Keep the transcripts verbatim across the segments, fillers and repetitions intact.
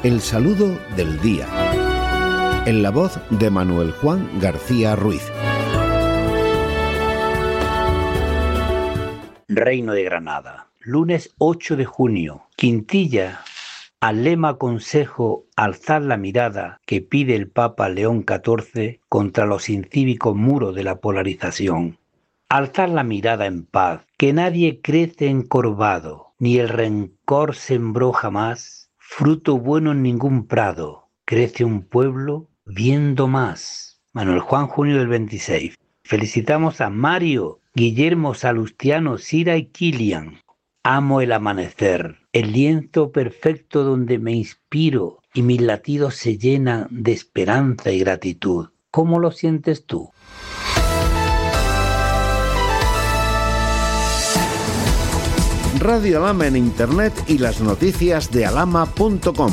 El saludo del día. En la voz de Manuel Juan García Ruiz. Reino de Granada, lunes ocho de junio. Quintilla, al lema consejo alzar la mirada que pide el Papa León catorce contra los incívicos muros de la polarización. Alzar la mirada en paz, que nadie crece encorvado, ni el rencor sembró jamás, fruto bueno en ningún prado, crece un pueblo viendo más. Manuel Juan, junio del veintiséis. Felicitamos a Mario, Guillermo, Salustiano, Sira y Kilian. Amo el amanecer, el lienzo perfecto donde me inspiro y mis latidos se llenan de esperanza y gratitud. ¿Cómo lo sientes tú? Radio Alhama en Internet y las noticias de alhama punto com.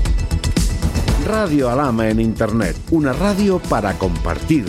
Radio Alhama en Internet, una radio para compartir.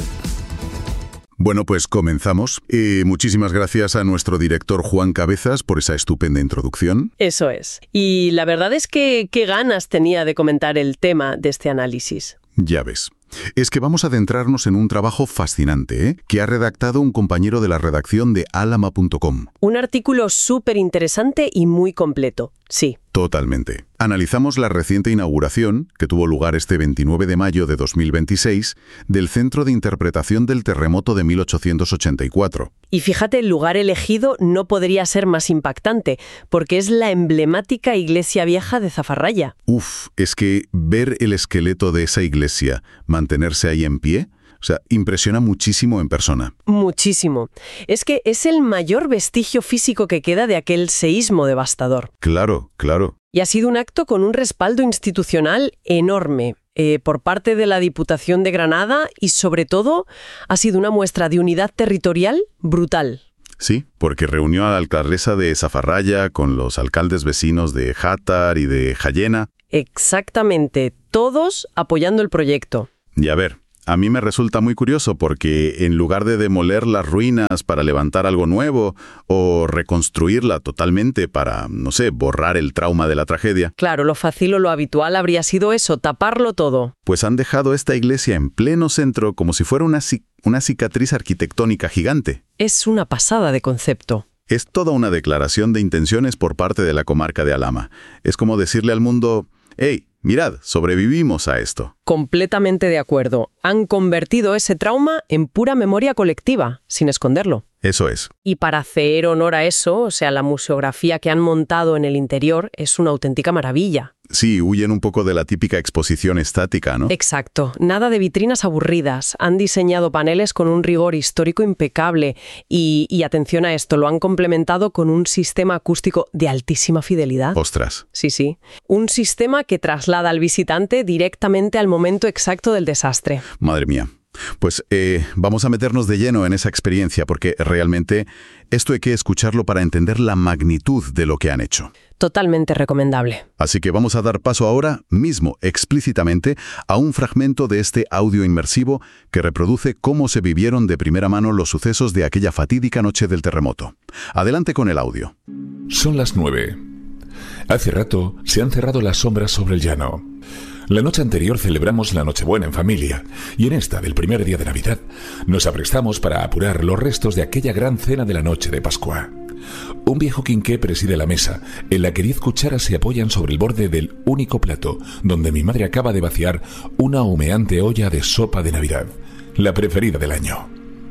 Bueno, pues comenzamos. Eh, muchísimas gracias a nuestro director Juan Cabezas por esa estupenda introducción. Eso es. Y la verdad es que qué ganas tenía de comentar el tema de este análisis. Ya ves. Es que vamos a adentrarnos en un trabajo fascinante, ¿eh? que ha redactado un compañero de la redacción de alhama punto com. Un artículo súper interesante y muy completo, sí. Totalmente. Analizamos la reciente inauguración, que tuvo lugar este veintinueve de mayo de dos mil veintiséis, del Centro de Interpretación del Terremoto de mil ochocientos ochenta y cuatro. Y fíjate, el lugar elegido no podría ser más impactante, porque es la emblemática iglesia vieja de Zafarraya. Uf, es que ver el esqueleto de esa iglesia, mantenerse ahí en pie, o sea, impresiona muchísimo en persona. Muchísimo. Es que es el mayor vestigio físico que queda de aquel seísmo devastador. Claro, claro. Y ha sido un acto con un respaldo institucional enorme eh, por parte de la Diputación de Granada y, sobre todo, ha sido una muestra de unidad territorial brutal. Sí, porque reunió a la alcaldesa de Zafarraya con los alcaldes vecinos de Játar y de Jayena. Exactamente, todos apoyando el proyecto. Y a ver, a mí me resulta muy curioso porque en lugar de demoler las ruinas para levantar algo nuevo o reconstruirla totalmente para, no sé, borrar el trauma de la tragedia. Claro, lo fácil o lo habitual habría sido eso, taparlo todo. Pues han dejado esta iglesia en pleno centro como si fuera una, una cicatriz arquitectónica gigante. Es una pasada de concepto. Es toda una declaración de intenciones por parte de la comarca de Alhama. Es como decirle al mundo, hey, mirad, sobrevivimos a esto. Completamente de acuerdo. Han convertido ese trauma en pura memoria colectiva, sin esconderlo. Eso es. Y para hacer honor a eso, o sea, la museografía que han montado en el interior es una auténtica maravilla. Sí, huyen un poco de la típica exposición estática, ¿no? Exacto. Nada de vitrinas aburridas. Han diseñado paneles con un rigor histórico impecable y, y atención a esto, lo han complementado con un sistema acústico de altísima fidelidad. Ostras. Sí, sí. Un sistema que traslada al visitante directamente al momento exacto del desastre. Madre mía. Pues eh, vamos a meternos de lleno en esa experiencia porque realmente esto hay que escucharlo para entender la magnitud de lo que han hecho. Totalmente recomendable. Así que vamos a dar paso ahora mismo, explícitamente, a un fragmento de este audio inmersivo que reproduce cómo se vivieron de primera mano los sucesos de aquella fatídica noche del terremoto. Adelante con el audio. Son las nueve. Hace rato se han cerrado las sombras sobre el llano. La noche anterior celebramos la Nochebuena en familia y en esta del primer día de Navidad nos aprestamos para apurar los restos de aquella gran cena de la noche de Pascua. Un viejo quinqué preside la mesa, en la que diez cucharas se apoyan sobre el borde del único plato donde mi madre acaba de vaciar una humeante olla de sopa de Navidad, la preferida del año.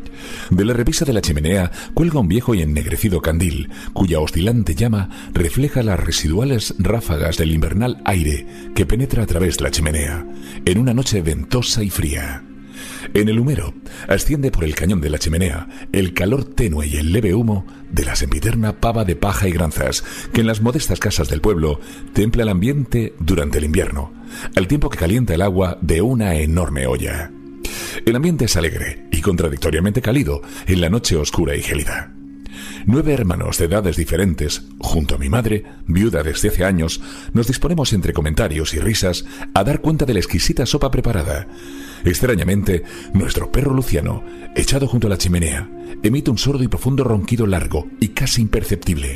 De la repisa de la chimenea cuelga un viejo y ennegrecido candil, cuya oscilante llama refleja las residuales ráfagas del invernal aire que penetra a través de la chimenea, en una noche ventosa y fría. En el humero asciende por el cañón de la chimenea el calor tenue y el leve humo de la sempiterna pava de paja y granzas que en las modestas casas del pueblo templa el ambiente durante el invierno, al tiempo que calienta el agua de una enorme olla. El ambiente es alegre y contradictoriamente cálido en la noche oscura y gélida. Nueve hermanos de edades diferentes, junto a mi madre, viuda desde hace años, nos disponemos entre comentarios y risas a dar cuenta de la exquisita sopa preparada. Extrañamente, nuestro perro Luciano, echado junto a la chimenea, emite un sordo y profundo ronquido largo y casi imperceptible.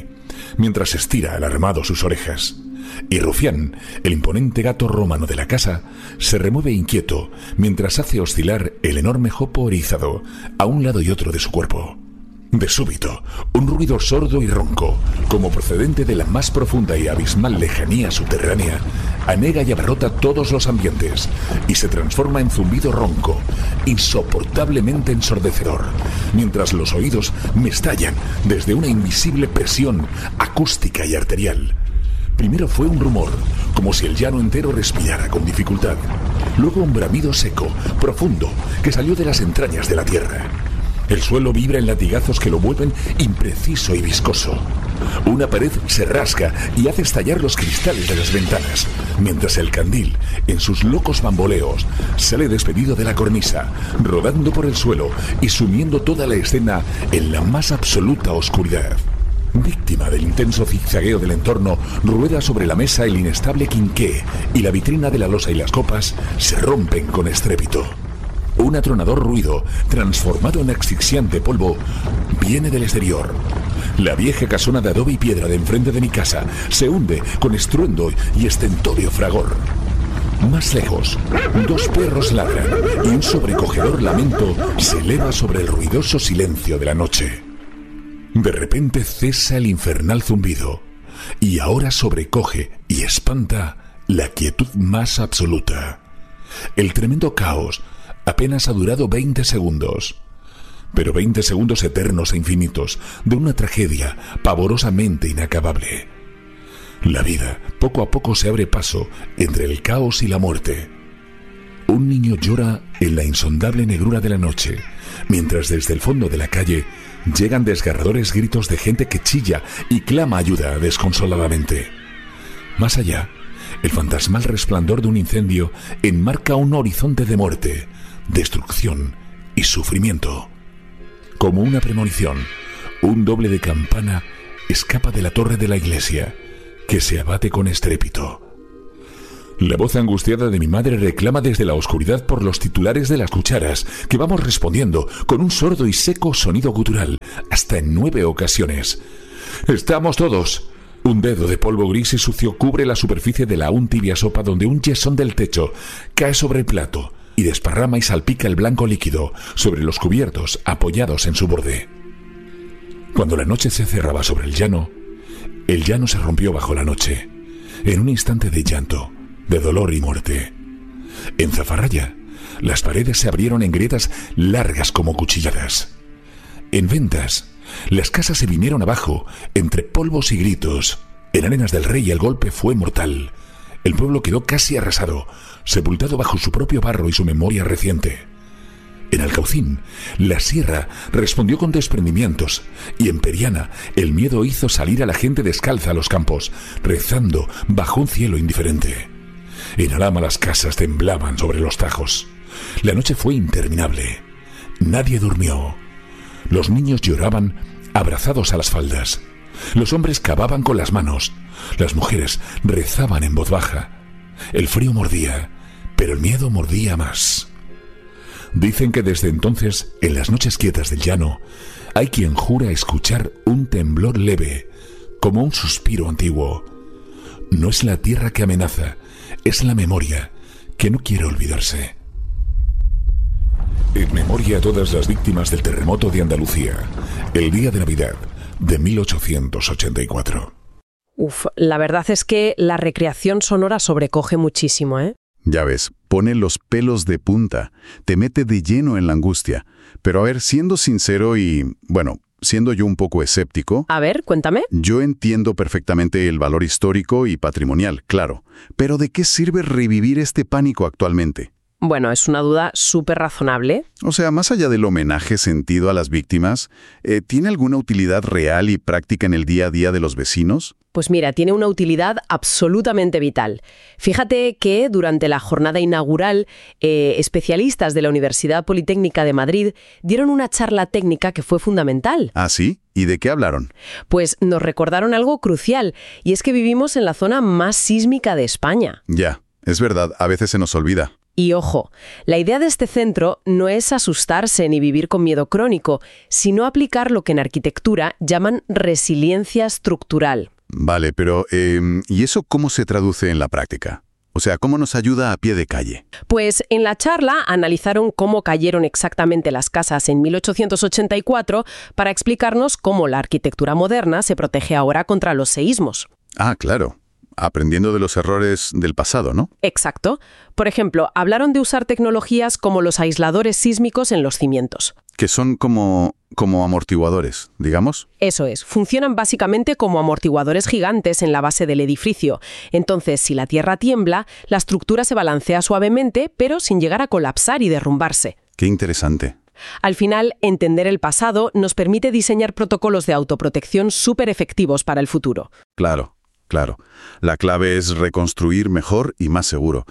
mientras estira alarmado sus orejas. Y Rufián, el imponente gato romano de la casa, se remueve inquieto mientras hace oscilar el enorme jopo erizado a un lado y otro de su cuerpo. De súbito, un ruido sordo y ronco, como procedente de la más profunda y abismal lejanía subterránea, anega y abarrota todos los ambientes y se transforma en zumbido ronco, insoportablemente ensordecedor, mientras los oídos me estallan desde una invisible presión acústica y arterial. Primero fue un rumor, como si el llano entero respirara con dificultad. Luego un bramido seco, profundo, que salió de las entrañas de la tierra. El suelo vibra en latigazos que lo vuelven impreciso y viscoso. Una pared se rasga y hace estallar los cristales de las ventanas, mientras el candil, en sus locos bamboleos, sale despedido de la cornisa, rodando por el suelo y sumiendo toda la escena en la más absoluta oscuridad. Víctima del intenso zigzagueo del entorno, rueda sobre la mesa el inestable quinqué y la vitrina de la losa y las copas se rompen con estrépito. Un atronador ruido, transformado en asfixiante polvo, viene del exterior. La vieja casona de adobe y piedra de enfrente de mi casa se hunde con estruendo y estentório fragor. Más lejos, dos perros ladran y un sobrecogedor lamento se eleva sobre el ruidoso silencio de la noche. De repente cesa el infernal zumbido y ahora sobrecoge y espanta la quietud más absoluta. El tremendo caos apenas ha durado veinte segundos, pero veinte segundos eternos e infinitos de una tragedia pavorosamente inacabable. La vida poco a poco se abre paso entre el caos y la muerte. Un niño llora en la insondable negrura de la noche, mientras desde el fondo de la calle llegan desgarradores gritos de gente que chilla y clama ayuda desconsoladamente. Más allá, el fantasmal resplandor de un incendio enmarca un horizonte de muerte, destrucción y sufrimiento. Como una premonición, un doble de campana escapa de la torre de la iglesia, que se abate con estrépito. La voz angustiada de mi madre reclama desde la oscuridad por los titulares de las cucharas, que vamos respondiendo con un sordo y seco sonido gutural, hasta en nueve ocasiones. ¡Estamos todos! Un dedo de polvo gris y sucio cubre la superficie de la aún tibia sopa donde un yesón del techo cae sobre el plato y desparrama y salpica el blanco líquido sobre los cubiertos apoyados en su borde. Cuando la noche se cerraba sobre el llano, el llano se rompió bajo la noche, en un instante de llanto, de dolor y muerte. En Zafarraya, las paredes se abrieron en grietas largas como cuchilladas. En Ventas, las casas se vinieron abajo entre polvos y gritos. En Arenas del Rey el golpe fue mortal. El pueblo quedó casi arrasado, sepultado bajo su propio barro y su memoria reciente. En Alcaucín, la sierra respondió con desprendimientos, y en Periana el miedo hizo salir a la gente descalza a los campos, rezando bajo un cielo indiferente. En Alhama las casas temblaban sobre los tajos. La noche fue interminable. Nadie durmió. Los niños lloraban abrazados a las faldas. Los hombres cavaban con las manos. Las mujeres rezaban en voz baja. El frío mordía, pero el miedo mordía más. Dicen que desde entonces, en las noches quietas del llano, hay quien jura escuchar un temblor leve, como un suspiro antiguo. No es la tierra que amenaza, es la memoria que no quiere olvidarse. En memoria a todas las víctimas del terremoto de Andalucía, el día de Navidad de mil ochocientos ochenta y cuatro. Uf, la verdad es que la recreación sonora sobrecoge muchísimo, ¿eh? Ya ves, pone los pelos de punta, te mete de lleno en la angustia. Pero a ver, siendo sincero y, bueno, siendo yo un poco escéptico... A ver, cuéntame. Yo entiendo perfectamente el valor histórico y patrimonial, claro. Pero ¿de qué sirve revivir este pánico actualmente? Bueno, es una duda súper razonable. O sea, más allá del homenaje sentido a las víctimas, eh, ¿tiene alguna utilidad real y práctica en el día a día de los vecinos? Pues mira, tiene una utilidad absolutamente vital. Fíjate que durante la jornada inaugural, eh, especialistas de la Universidad Politécnica de Madrid dieron una charla técnica que fue fundamental. ¿Ah, sí? ¿Y de qué hablaron? Pues nos recordaron algo crucial, y es que vivimos en la zona más sísmica de España. Ya, es verdad, a veces se nos olvida. Y ojo, la idea de este centro no es asustarse ni vivir con miedo crónico, sino aplicar lo que en arquitectura llaman resiliencia estructural. Vale, pero eh, ¿y eso cómo se traduce en la práctica? O sea, ¿cómo nos ayuda a pie de calle? Pues en la charla analizaron cómo cayeron exactamente las casas en mil ochocientos ochenta y cuatro para explicarnos cómo la arquitectura moderna se protege ahora contra los seísmos. Ah, claro. Aprendiendo de los errores del pasado, ¿no? Exacto. Por ejemplo, hablaron de usar tecnologías como los aisladores sísmicos en los cimientos. Que son como, como amortiguadores, digamos. Eso es. Funcionan básicamente como amortiguadores gigantes en la base del edificio. Entonces, si la tierra tiembla, la estructura se balancea suavemente, pero sin llegar a colapsar y derrumbarse. Qué interesante. Al final, entender el pasado nos permite diseñar protocolos de autoprotección súper efectivos para el futuro. Claro. Claro, la clave es reconstruir mejor y más seguro.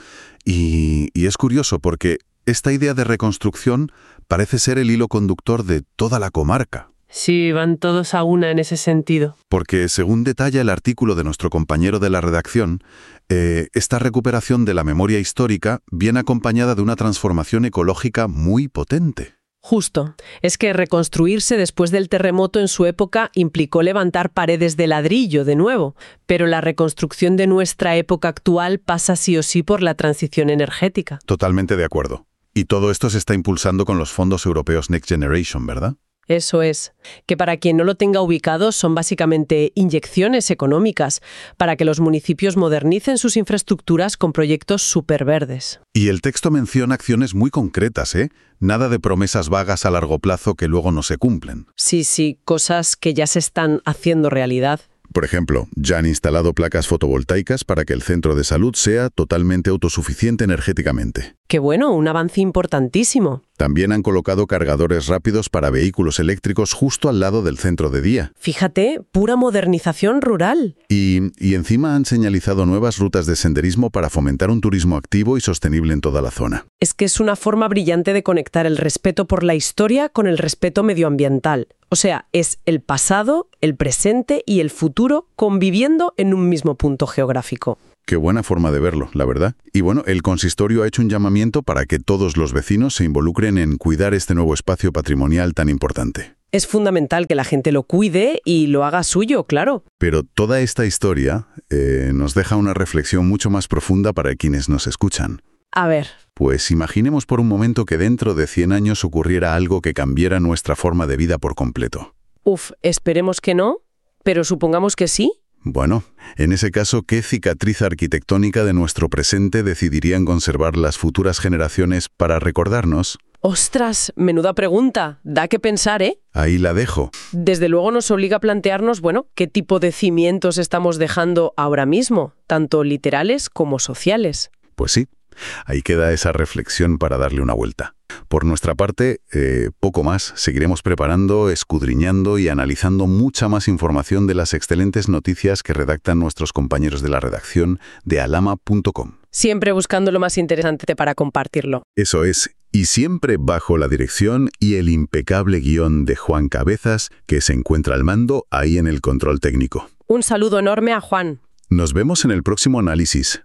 Y, y es curioso porque esta idea de reconstrucción parece ser el hilo conductor de toda la comarca. Sí, van todos a una en ese sentido. Porque, según detalla el artículo de nuestro compañero de la redacción, eh, esta recuperación de la memoria histórica viene acompañada de una transformación ecológica muy potente. Justo. Es que reconstruirse después del terremoto en su época implicó levantar paredes de ladrillo de nuevo, pero la reconstrucción de nuestra época actual pasa sí o sí por la transición energética. Totalmente de acuerdo. Y todo esto se está impulsando con los fondos europeos Next Generation, ¿verdad? Eso es, que para quien no lo tenga ubicado son básicamente inyecciones económicas para que los municipios modernicen sus infraestructuras con proyectos superverdes. Y el texto menciona acciones muy concretas, ¿eh? Nada de promesas vagas a largo plazo que luego no se cumplen. Sí, sí, cosas que ya se están haciendo realidad. Por ejemplo, ya han instalado placas fotovoltaicas para que el centro de salud sea totalmente autosuficiente energéticamente. ¡Qué bueno! Un avance importantísimo. También han colocado cargadores rápidos para vehículos eléctricos justo al lado del centro de día. Fíjate, pura modernización rural. Y, y encima han señalizado nuevas rutas de senderismo para fomentar un turismo activo y sostenible en toda la zona. Es que es una forma brillante de conectar el respeto por la historia con el respeto medioambiental. O sea, es el pasado, el presente y el futuro conviviendo en un mismo punto geográfico. Qué buena forma de verlo, la verdad. Y bueno, el consistorio ha hecho un llamamiento para que todos los vecinos se involucren en cuidar este nuevo espacio patrimonial tan importante. Es fundamental que la gente lo cuide y lo haga suyo, claro. Pero toda esta historia eh, nos deja una reflexión mucho más profunda para quienes nos escuchan. A ver. Pues imaginemos por un momento que dentro de cien años ocurriera algo que cambiara nuestra forma de vida por completo. Uf, esperemos que no, pero supongamos que sí. Bueno, en ese caso, ¿qué cicatriz arquitectónica de nuestro presente decidirían conservar las futuras generaciones para recordarnos? ¡Ostras! Menuda pregunta. Da que pensar, ¿eh? Ahí la dejo. Desde luego nos obliga a plantearnos, bueno, qué tipo de cimientos estamos dejando ahora mismo, tanto literales como sociales. Pues sí. Ahí queda esa reflexión para darle una vuelta. Por nuestra parte, eh, poco más. Seguiremos preparando, escudriñando y analizando mucha más información de las excelentes noticias que redactan nuestros compañeros de la redacción de alama punto com. Siempre buscando lo más interesante para compartirlo. Eso es, y siempre bajo la dirección y el impecable guión de Juan Cabezas, que se encuentra al mando ahí en el control técnico. Un saludo enorme a Juan. Nos vemos en el próximo análisis.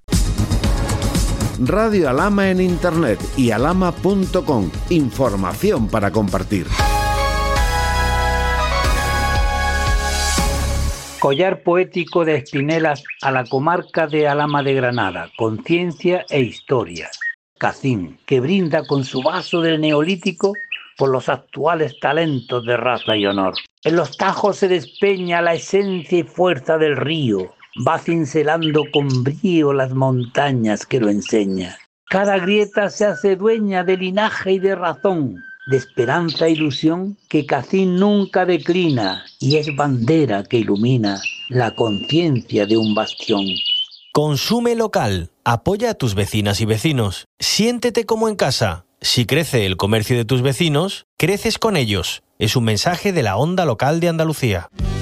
Radio Alama en Internet y alama punto com. Información para compartir. Collar poético de Espinelas a la comarca de Alhama de Granada, con ciencia e historia. Cacín, que brinda con su vaso del Neolítico por los actuales talentos de raza y honor. En los tajos se despeña la esencia y fuerza del río. Va cincelando con brío las montañas que lo enseña. Cada grieta se hace dueña de linaje y de razón, de esperanza e ilusión que Cacín nunca declina, y es bandera que ilumina la conciencia de un bastión. Consume local, apoya a tus vecinas y vecinos, siéntete como en casa. Si crece el comercio de tus vecinos, creces con ellos. Es un mensaje de la Onda Local de Andalucía.